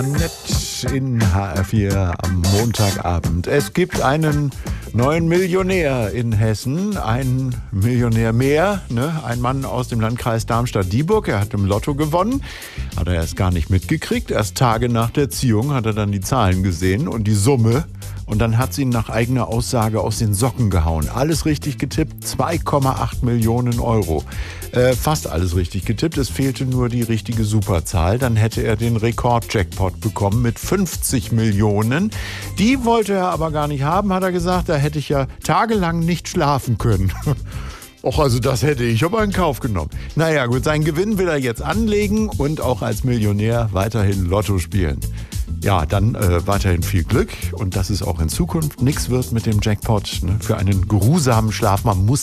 Nett in HR4 am Montagabend. Es gibt einen neuen Millionär in Hessen, ein Millionär mehr, ne? Ein Mann aus dem Landkreis Darmstadt-Dieburg. Er hat im Lotto gewonnen, hat er erst gar nicht mitgekriegt. Erst Tage nach der Ziehung hat er dann die Zahlen gesehen und die Summe. Und dann hat sie ihn nach eigener Aussage aus den Socken gehauen. Alles richtig getippt, 2,8 Millionen Euro. Fast alles richtig getippt, es fehlte nur die richtige Superzahl. Dann hätte er den Rekord-Jackpot bekommen mit 50 Millionen. Die wollte er aber gar nicht haben, hat er gesagt. Da hätte ich ja tagelang nicht schlafen können. Och, also das hätte ich aber in Kauf genommen. Naja gut, seinen Gewinn will er jetzt anlegen und auch als Millionär weiterhin Lotto spielen. Ja, dann weiterhin viel Glück und dass es auch in Zukunft nichts wird mit dem Jackpot, ne? Für einen geruhsamen Schlaf. Man muss